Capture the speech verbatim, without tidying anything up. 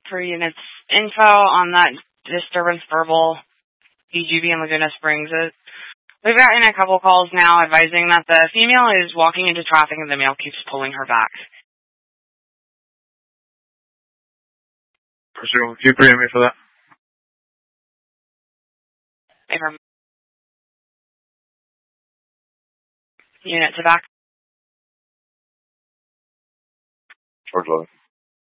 per unit's info on that disturbance verbal D G B in Laguna Springs. Uh, We've gotten a couple calls now advising that the female is walking into traffic and the male keeps pulling her back. Pursuing, can you preempt me for that? Unit to back. George eleven.